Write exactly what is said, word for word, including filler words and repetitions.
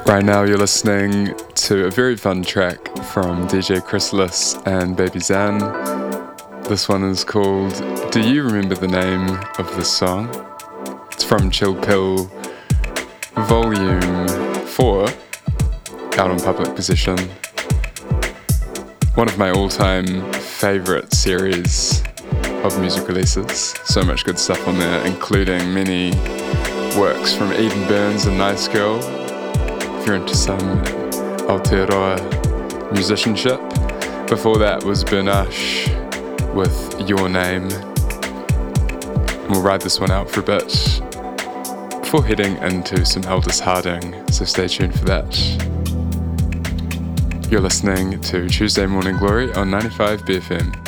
Right now you're listening to a very fun track from D J Chrysalis and Baby Zan. This one is called Do You Remember the Name of the Song? It's from Chill Pill Volume four, out on Public Possession. One of my all-time favourite series of music releases. So much good stuff on there, including many works from Eden Burns and Nice Girl, if you're into some Aotearoa musicianship. Before that was Bernache with Your Name. And we'll ride this one out for a bit before heading into some Aldous Harding, so stay tuned for that. You're listening to Tuesday Morning Glory on ninety-five B F M.